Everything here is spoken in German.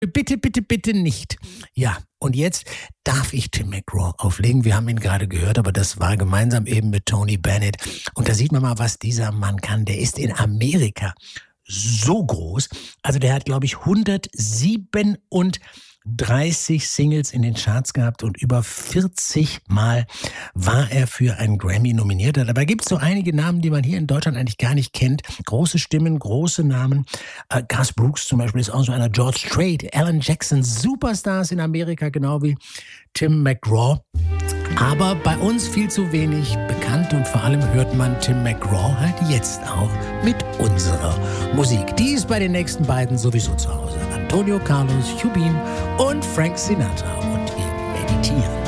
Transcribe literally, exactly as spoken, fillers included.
Bitte, bitte, bitte nicht. Ja, und jetzt darf ich Tim McGraw auflegen. Wir haben ihn gerade gehört, aber das war gemeinsam eben mit Tony Bennett. Und da sieht man mal, was dieser Mann kann. Der ist in Amerika so groß. Also der hat, glaube ich, hundertsiebenunddreißig Singles in den Charts gehabt und über vierzig Mal war er für einen Grammy nominiert. Dabei gibt es so einige Namen, die man hier in Deutschland eigentlich gar nicht kennt. Große Stimmen, große Namen. Äh, Garth Brooks zum Beispiel ist auch so einer. George Strait, Alan Jackson, Superstars in Amerika, genau wie Tim McGraw. Aber bei uns viel zu wenig bekannt und vor allem hört man Tim McGraw halt jetzt auch mit unserer Musik. Die ist bei den nächsten beiden sowieso zu Hause. Antonio Carlos Jobim und Frank Sinatra und wir meditieren.